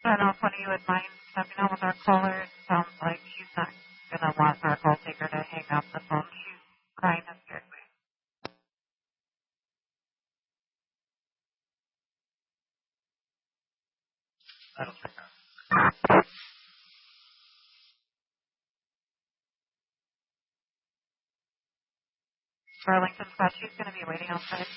I don't know if one of you would mind stepping out with our caller. It sounds like she's not going to want our call taker to hang up the phone. She's crying hysterically. That'll check out. Burlington Scott, she's going to be waiting outside.